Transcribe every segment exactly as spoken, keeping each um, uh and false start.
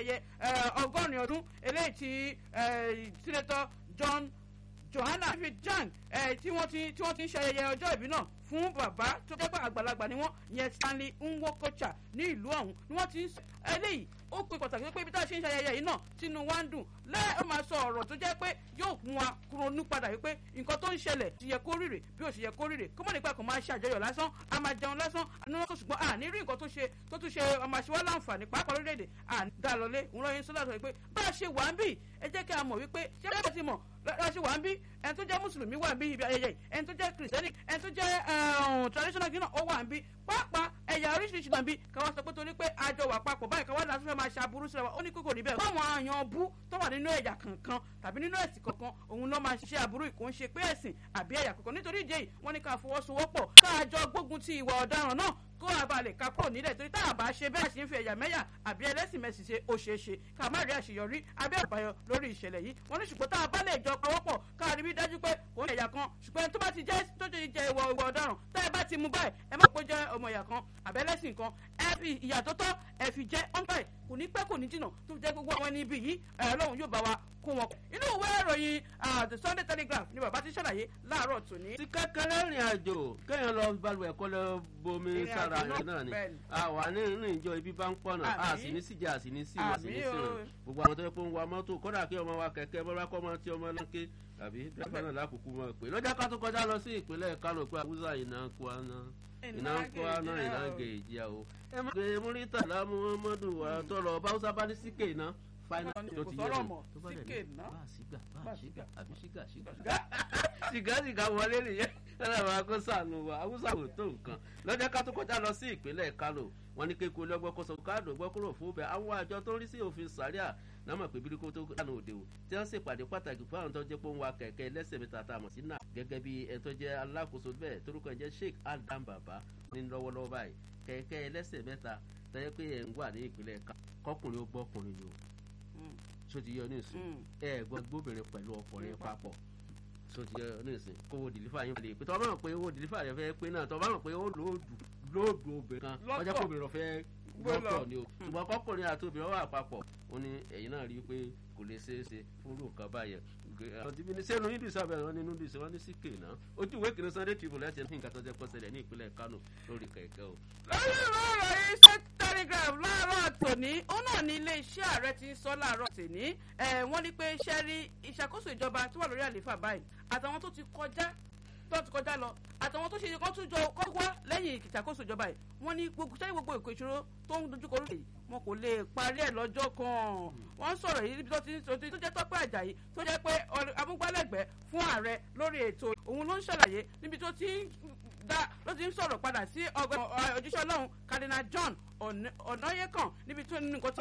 ayẹyẹ ọgọ́rin ọdún eléyìí tí Senator John Johanna David-Jang tí wọ́n ti tí wọ́n ti ń ṣe ayẹyẹ ọjọ́ ìbí náà fún bàbá tó jẹ́ pé àgbàlagbà ni wọ́n yẹn Stanley Nwokocha ní ìlú ọ̀hún ni wọ́n ti ń sọ eléyìí ó pe pàtàkì pé ibi tá a ṣe ń ṣe ayẹyẹ yìí náà tínú wa ń dùn lẹ́ẹ̀ ó máa sọ ọ̀rọ̀ tó jẹ́ pé yóò mú wa ronú padà wípé nǹkan tó ń ṣẹlẹ̀ ti yẹ kó rírè bí ó ṣe yẹ kó rírè kó mọ̀ nípa kò máa ṣe àjọyọ̀ lásán a máa jẹun lásán àná tó ṣùgbọ́n àní rí nǹkan tó ṣe tó tún ṣe ọmọ àṣewá láǹfààní pàápàá lórílẹ̀‐èdè àdá lọlé òun lọ́yìn sọ́dọ̀ sọ pé bá a ṣe wà ń bì ẹ jẹ́ kí a mọ̀ wípé ṣé bẹ́ẹ̀ ti mọ̀ a ṣe wà ń bí ẹni tó jẹ́ mùsùlùmí wà ń bí ibi ayẹyẹ ẹni tó jẹ́ kìrìsìtẹ́nì ẹni tó jẹ́ traditional kìnnà ó wà ń bí pàápàá ẹ̀yà oríṣiríṣi náà bí káwá sọ pé torí pé àjọ wà papọ̀ báyìí káwá láti fẹ́ máa ṣàbúrú síra wa ó ní kókò níbẹ̀ báwọn àyàn bú tó wà nínú ẹ̀yà kankan tàbí nínú ẹ̀sìn kankan òun ló máa ṣiṣẹ́ àbúrú ìkó ń ṣe pé ẹ̀sìn àbí ẹ̀yà kankan nítorí ìdí èyí wọ́n ní ká fọwọ́sowọ́pọ̀ káàjọ gbógun ti ìwà ọ̀daràn náà kó àbálẹ̀ ká kúrò nílẹ̀ torí tá a bá ṣe bẹ́ẹ̀ sì ń fi ẹ̀yà mẹ́yà àbí ẹlẹ́sìn mẹ́sì ṣe ó ṣeé ṣe ká má rí àṣeyọrí abẹ́ àbáyọ lórí ìṣẹ̀lẹ̀ yìí wọ́n ní ṣùgbọ́n tá a bá lè jọ pawọ́pọ̀ ká rí bí dájú pé kò ń ẹ̀yà kan ṣùgbọ́n tó bá ti jẹ́ tó ti jẹ ìwà ìwà ọ̀daràn tá ẹ bá ti mú báyìí ẹ má kó jẹ́ ọmọ ẹ̀yà kan àbẹ́lẹ́sìn kan ẹ fi ìyà tó tọ́ ẹ fi jẹ́ ọ́n báyìí kò ní pẹ́ kò ní jìnnà tó jẹ́ gbogbo àwọn ẹni ibi yìí Ọlọ́run yóò bá wa kó wọn. inú ìwé ìròyìn the Sunday Telegraph ni bàbá ti ṣàlàyé láàárọ̀ tòní. ti kékeré rìn àjò kéèyàn lọ balùwẹ̀ kọ́ lọ bomi sára rẹ̀ náà ni àwa ní ìrìn ìjọ ibi bá ń pọ̀nà a sì ní síjà a sì ní sí a sì ní sírìn gbogbo àwọn tó yẹ kó ń wa mọ́tò kódà kí ọmọ wa kẹ̀kẹ́ bọ́lá kọ́ mọ́ tí ọmọ lọ́kẹ́ àbí dẹ́gbẹ́ náà lákòókò mọ́ pé lọ́jọ́ ká tó kọjá lọ sí ìpínlẹ̀ Kánò pé àwùjọ iná kó aná iná kó aná iná gèèjì àwò ẹ má gbé Muritala Muhammadu wa tó lọ báwùsá bá ní síkè iná fáínà tó ti yẹ lọ tó bá dẹ̀ ní bá a sígà bá a sígà àbí sígà sígà sígà sígà wọlé nìyẹn lọ́dọ̀ àwọn akọ́sàánú wa haúsá kò tó nǹkan lọ́jọ́ ká tó kọjá lọ sí ìpínlẹ̀ Kánò wọ́n ní kékeré lọ́gbọ́n kọ́sọ̀ káàdùn gbọ́ kúrò fún bẹ́ẹ̀ àwọn àjọ tó ń rí sí òfin sàríà náà mọ̀ pé bíríkó tó kánò òde o tí wọ́n ṣèpàdé pàtàkì fún àwọn tó jẹ́ pé ń wa kẹ̀kẹ́ ẹlẹ́sẹ̀ mẹ́ta tá a mọ̀ sí náà gẹ́gẹ́ bí ẹni tó jẹ́ alákòóso bẹ́ẹ̀ torúkọ jẹ́ Sheikh Adam Baba ní lọ́wọ́lọ́wọ́ báyìí kẹ̀kẹ́ ẹlẹ́sẹ̀ mẹ́ta tó jẹ́ pé ẹ̀ ń wà ní ìpínlẹ̀ kọkùnrin ó gbọ́kùnrin ni o so ti yọ ní ìsìn ẹ gbọ́ gbóbìnrin pẹ̀lú ọkùnrin papọ̀ so ti yọ ní ìsìn kó wo dìlífà yín lè pé tọ́ bá mọ̀ pé owó dìlífà rẹ̀ fẹ́ pé náà tọ́ bá mọ̀ pé ó lóòdù lóòdù obìnrin kan ọjọ́ kó obìnrin fẹ́ gbọ́tọ̀ ni o ṣùgbọ́n kọkùnrin àti obìnrin wà papọ̀ ó ní ẹ̀yin náà rí i pé kò lè ṣeé ṣe fúrú nǹkan báyẹn sẹ́nu yín dùsọ̀ bẹ̀rẹ̀ wọn nínú dùsọ̀ wọn ní síkè náà ojú ìwé kìíní Sunday Tribune láti ẹni nǹkan tó jẹ́ pọ́sẹ̀lẹ̀ ní ìpínlẹ̀ Kánò lórí kẹ̀kẹ́ o. lórí ọ̀rọ̀ yìí ṣe Telegraph láàárọ̀ tòní ó náà ní iléeṣẹ́ ààrẹ ti ń sọ láàárọ̀ tòní wọ́n ní pé iṣẹ́ rí ìṣàkóso ìjọba tó wà lórí àlééfà báyìí àtàwọn tó ti kọjá tó ti kọjá lọ àtàwọn tó ṣe kọ́ tún jọ kọ́ wá lẹ́yìn ìṣàkóso ìjọba yìí wọ́n ní gbogbo sẹ́yìn gbogbo èkó ìṣòro tó ń dojúkọ orílẹ̀ yìí wọn kò lè parí ẹ̀ lọ́jọ́ kan wọ́n sọ̀rọ̀ yìí níbi tó ti tó jẹ́ Tọ́pẹ́ Àjàyí tó jẹ́ pé amúgbálẹ́gbẹ̀ẹ́ fún ààrẹ lórí ètò òun ló ń ṣàlàyé níbi tó ti ń dá ló ti ń sọ̀rọ̀ padà sí òjíṣẹ́ Ọlọ́run Cardinal John Ọ̀nàyẹ́kàn níbi tó ní nǹkan tó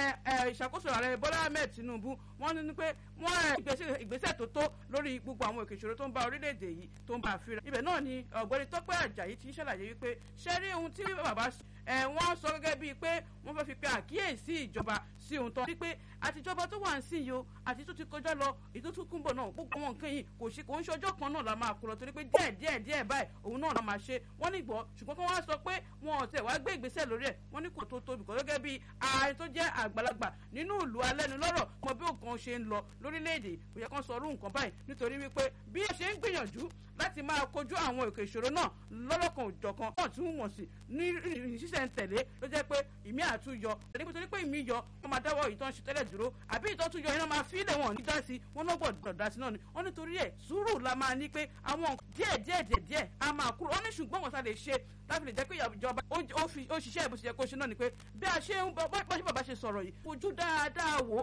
ìṣàkóso ààrẹ Bọ́lá Ahmed Tinubu wọ́n ní pé wọ́n ìgbésẹ̀ tó tó lórí gbogbo àwọn òkè ìṣòro tó ń bá orílẹ̀-èdè yìí tó ń bá a fira ibẹ̀ náà ni ọ̀gbẹ́ni Tọ́pẹ́ Àjàyí ti ń ṣàlàyé wípé ṣé rí ohun tí bàbá wọ́n sọ gẹ́gẹ́ bíi pé wọ́n fẹ́ fi pe àkíyèsí ìjọba sí ohun tó ń rí pé àtijọba tó wà ń sìn yìí o àti tó ti kọjá lọ ètò tó kúnbọ̀ náà gbogbo àwọn nǹkan yìí kò ṣe kò ń ṣe ọjọ́ kan náà la máa kú lọ torí pé díẹ̀ díẹ̀ díẹ̀ báyìí òun náà la máa ṣe wọ́n ní gbọ́ ṣùgbọ́n kí wọ́n á sọ pé wọn ò tẹ̀ wá gbé ìgbésẹ̀ lórí ẹ̀ wọ́n ní kò tó tóbi kò gẹ́gẹ́ bí ààrẹ tó jẹ́ àgbàlagbà nínú ìlú alẹ́nulọ́rọ̀ mọ bí nǹkan ṣe ń lọ lórílẹ̀‐èdè kò yẹ kán sọ orú nǹkan báyìí nítorí wípé bí ó ṣe ń gbìyànjú láti máa kojú àwọn òkè ìṣòro náà lọ́lọ́kan òjọ̀kan náà tún wọ̀n sí ní ṣíṣẹ̀ ń tẹ̀lé ló jẹ́ pé ìmí àtúnyọ nítorí pé ìmí yọ wọ́n máa dáwọ́ ìtàn ṣe tẹ́lẹ̀ dúró àbí ìtàn tún yọ iná máa fílẹ̀ wọn ní dásí wọn náà gbọ́dọ̀ dásí náà ni wọ́n nítorí ẹ̀ sùúrù la máa ní pé àwọn díẹ̀ díẹ̀ díẹ̀ díẹ̀ a máa kúrò wọ́n ní ṣùgbọ́n wọn sá lè ṣe láti lè jẹ́ pé ìjọba ó ṣiṣẹ́ ìbùsùn yẹ kó ṣe náà ni pé bí a ṣe ń bá ṣe bàbá ṣe sọ̀rọ̀ yìí fojú dáadáa wò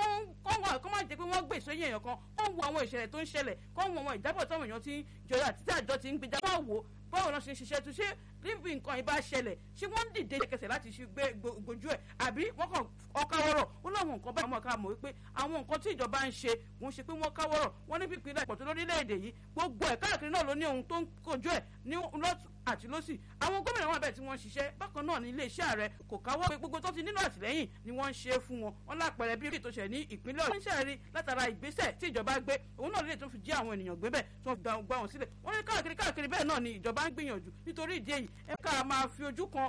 kó má jẹ́ pé wọ́n gbé ìsọyìn èèyàn kan kó wo àwọn ìṣẹ̀lẹ̀ tó ń ṣẹlẹ̀ kó wo àwọn ìjábọ̀ táwọn èèyàn ti ń jọyọ̀ àti tí àjọ ti ń gbéjà bá wò báwo lọ ṣe ń ṣiṣẹ́ tó ṣe níbi nǹkan ìbá ṣẹlẹ̀ ṣé wọ́n ń dìde kẹsẹ̀ láti ṣe gbé gbójú ẹ̀ àbí wọ́n kàn ọkà wọ́rọ̀ ó láwọn nǹkan báyìí wọ́n ká mọ̀ wípé àwọn nǹkan tí ìjọba ń ṣe wọ́n ṣe pé wọ́n ká wọ́rọ̀ wọ́n ní pípínlẹ̀ ìpọ̀tù lórílẹ̀‐èdè yìí gbogbo ẹ̀ káàkiri náà ló ní ohun tó ń kojú ẹ̀ ní lọ́tù àti lọ́sì àwọn gómìnà wọn bẹ̀ tí wọ́n ṣiṣẹ́ bákan náà ní iléeṣẹ́ ààrẹ kò káwọ́ pé gbogbo tó ti nínú àtìlẹ́yìn ni wọ́n ń ṣe fún wọn wọn lápẹẹrẹ bí ètò ìṣẹ̀ ní ìpínlẹ̀ ọ̀hún ṣe rí látara ìgbésẹ̀ tí ìjọba gbé òun náà lè tún fi jí àwọn ènìyàn gbé bẹ́ẹ̀ tí wọ́n gbà wọn sílẹ̀ wọ́n ní káàkiri káàkiri bẹ́ẹ̀ náà ni ìjọba ń gbìyànjú nítorí ìdí èyí ẹ̀ka máa fi ojú kan